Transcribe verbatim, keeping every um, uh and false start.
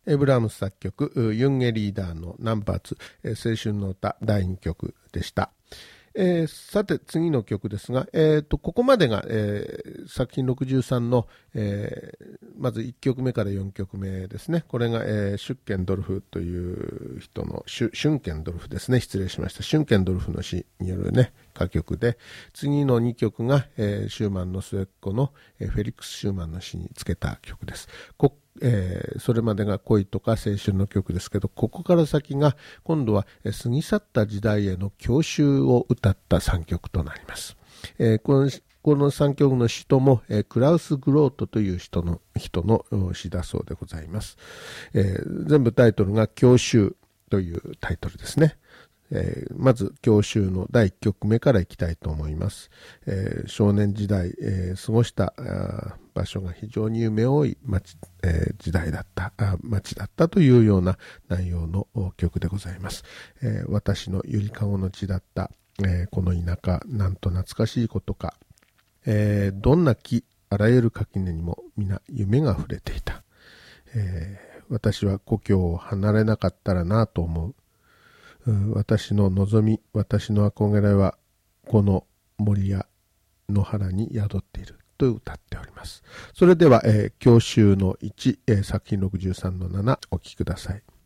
ブラームス作曲、ユンゲリーダーのナンバーツー、青春の歌だいにきょくでした。えー、さて次の曲ですが、えー、とここまでが、えー、作品ろくじゅうさんの、えー、まずいっきょくめからよんきょくめですね。これが、えー、シュッケンドルフという人のシュ、シュンケンドルフですね。失礼しました。シュンケンドルフの詩によるね歌曲で、次のにきょくが、えー、シューマンの末っ子の、えー、フェリックス・シューマンの詩につけた曲です。こえー、それまでが恋とか青春の曲ですけど、ここから先が今度は過ぎ去った時代への郷愁を歌ったさんきょくとなります。えー、このこのさんきょくの詩とも、えー、クラウス・グロートという人の人の詩だそうでございます。えー、全部タイトルが郷愁というタイトルですね。えー、まず郷愁のだいいっきょくめからいきたいと思います。えー、少年時代、えー、過ごした場所が非常に夢多い町、えー、時代だった町だったというような内容の曲でございます。えー、私のゆりかごの地だった、えー、この田舎なんと懐かしいことか、えー、どんな木あらゆる垣根にも皆夢が触れていた、えー、私は故郷を離れなかったらなと思う。私の望み、私の憧れはこの森や野原に宿っていると歌っております。それでは、えー、郷愁のいち、えー、作品ろくじゅうさんのななお聴きください。